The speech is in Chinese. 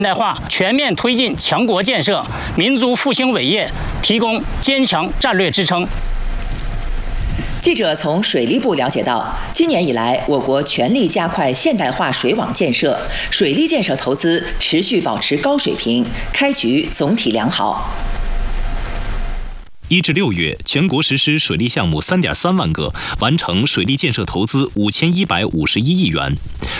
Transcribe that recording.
现代化全面推进强国建设、民族复兴伟业提供坚强战略支撑。 记者从水利部了解到，今年以来，我国全力加快现代化水网建设，水利建设投资持续保持高水平，开局总体良好。 1至6月，全国实施水利项目3.3万个，完成水利建设投资5151亿元。